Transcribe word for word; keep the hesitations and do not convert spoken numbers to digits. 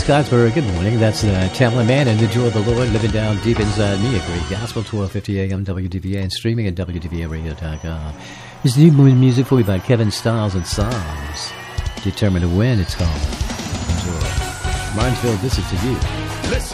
Scottsboro, good morning. That's uh, Tamla Man and the Joy of the Lord living down deep inside me. A great gospel, twelve fifty a.m. W D V A and streaming at W D V A radio dot com. This new music for you by Kevin Stiles and Psalms. Determined to Win, it's called. Enjoy. Martinsville, this is to you. Listen.